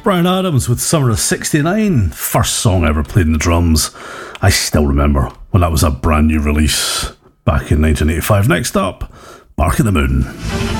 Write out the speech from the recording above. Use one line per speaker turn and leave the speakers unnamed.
Bryan Adams with Summer of '69, first song I ever played in the drums. I still remember when that was a brand new release back in 1985. Next up, Bark at the Moon.